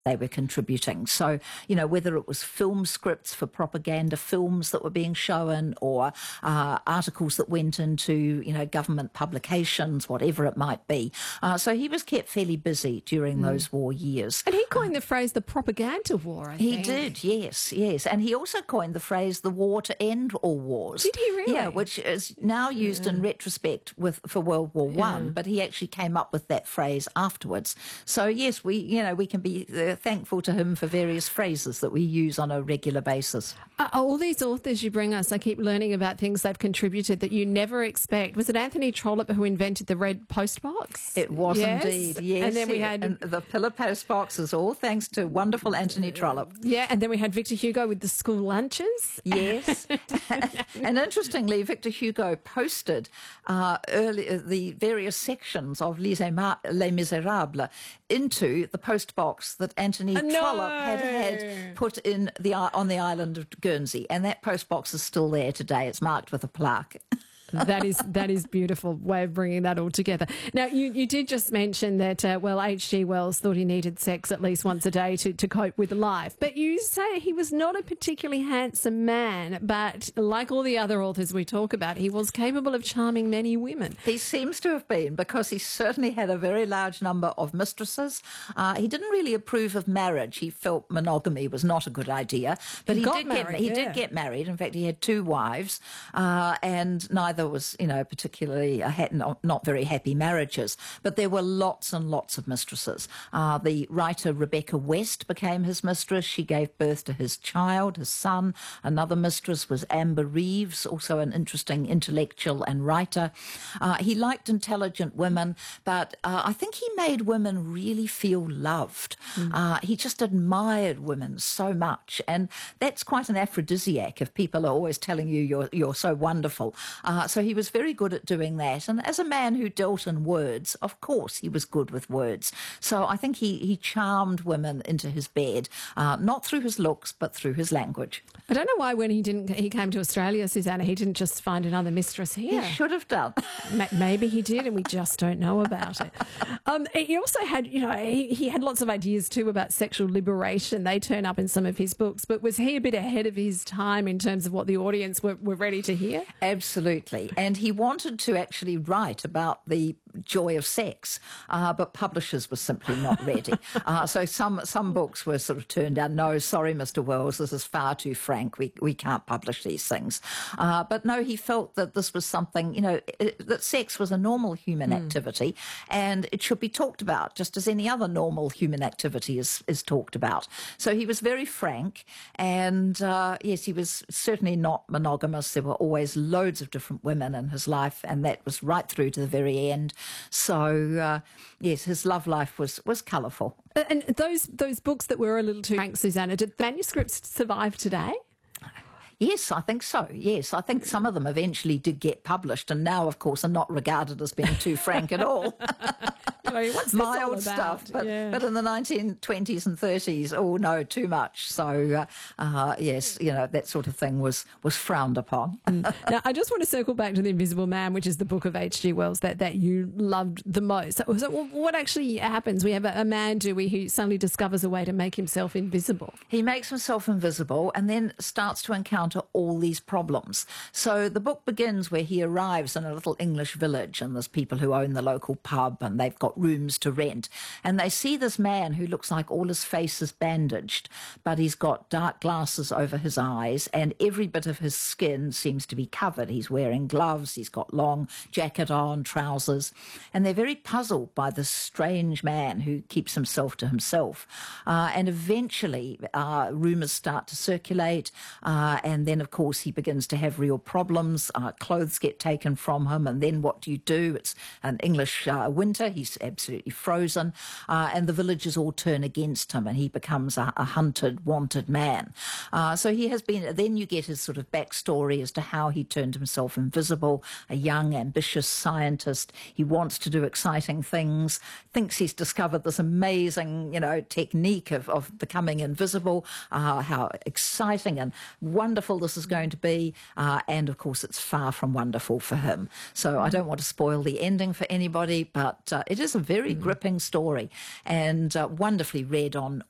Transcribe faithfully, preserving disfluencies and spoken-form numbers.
they were contributing. So, you know, whether it was film scripts for propaganda films that were being shown, or uh, articles that went into, you know, government publications, whatever it might be. Uh, so he was kept fairly busy during mm. those war years. And he coined the phrase the propaganda war, I he think. He did, yes, yes. And he also coined the phrase the war to end all wars. Did he really? Yeah, which is now used yeah. in retrospect with for World War One, yeah. but he actually came up with that phrase afterwards. So, yes, we, you know, we can be uh, thankful to him for various phrases that we use on a regular basis. Uh, all these authors you bring us, I keep learning about things they've contributed that you never expect. Was it Anthony Trollope who invented the red postbox? It was yes. indeed, yes. And then we yeah. had... And the pillar postbox is all thanks to wonderful Anthony Trollope. Yeah, and then we had Victor Hugo with the school lunches. Yes. And interestingly, Victor Hugo posted uh, early, the various sections of Les, Ema- Les Miserables into the postbox that Anthony oh, no. Trollope had had put in the on the island of Guernsey, and that postbox is still there today. It's marked with a plaque. That is that is beautiful way of bringing that all together. Now, you, you did just mention that, uh, well, H G Wells thought he needed sex at least once a day to, to cope with life. But you say he was not a particularly handsome man, but like all the other authors we talk about, he was capable of charming many women. He seems to have been, because he certainly had a very large number of mistresses. Uh, he didn't really approve of marriage. He felt monogamy was not a good idea. But he, he, got did, married, get, he yeah. did get married. In fact, he had two wives, uh, and neither was, you know, particularly uh, not, not very happy marriages, but there were lots and lots of mistresses. Uh, the writer Rebecca West became his mistress. She gave birth to his child, his son. Another mistress was Amber Reeves, also an interesting intellectual and writer. Uh, he liked intelligent women, but uh, I think he made women really feel loved. Mm. Uh, he just admired women so much, and that's quite an aphrodisiac if people are always telling you you're, you're so wonderful. Uh, so he was very good at doing that. And as a man who dealt in words, of course he was good with words. So I think he, he charmed women into his bed, uh, not through his looks, but through his language. I don't know why when he didn't, he came to Australia, Susanna, he didn't just find another mistress here. He should have done. Maybe he did, and we just don't know about it. Um, he also had, you know, he, he had lots of ideas too about sexual liberation. They turn up in some of his books, but was he a bit ahead of his time in terms of what the audience were, were ready to hear? Absolutely. And he wanted to actually write about the joy of sex, uh, but publishers were simply not ready. uh, so some some books were sort of turned down. No, sorry, Mister Wells, this is far too frank. We we can't publish these things. Uh, but no, he felt that this was something, you know, it, that sex was a normal human mm. activity, and it should be talked about just as any other normal human activity is, is talked about. So he was very frank, and uh, yes, he was certainly not monogamous. There were always loads of different women in his life, and that was right through to the very end. So, uh, yes, his love life was, was colourful. And those those books that were a little too frank, Susanna, did manuscripts survive today? Yes, I think so. Yes, I think some of them eventually did get published, and now, of course, are not regarded as being too frank at all. What's mild this all stuff, about? but, yeah. but in the nineteen twenties and thirties, oh no, too much. So uh, uh, yes, you know, that sort of thing was was frowned upon. Now, I just want to circle back to The Invisible Man, which is the book of H G Wells that, that you loved the most. So, so what actually happens? We have a, a man, do we, who suddenly discovers a way to make himself invisible. He makes himself invisible and then starts to encounter all these problems. So the book begins where he arrives in a little English village, and there's people who own the local pub, and they've got rooms to rent, and they see this man who looks like all his face is bandaged, but he's got dark glasses over his eyes, and every bit of his skin seems to be covered. He's wearing gloves, he's got long jacket on, trousers, and they're very puzzled by this strange man who keeps himself to himself. Uh, and eventually uh, rumours start to circulate, uh, and then of course he begins to have real problems. Uh, clothes get taken from him, and then what do you do? It's an English uh, winter, he's absolutely frozen, uh, and the villagers all turn against him, and he becomes a, a hunted, wanted man. Uh, so he has been, then you get his sort of backstory as to how he turned himself invisible, a young, ambitious scientist. He wants to do exciting things, thinks he's discovered this amazing, you know, technique of, of becoming invisible, uh, how exciting and wonderful this is going to be, uh, and of course it's far from wonderful for him. So I don't want to spoil the ending for anybody, but uh, it is a very mm. gripping story, and uh, wonderfully read on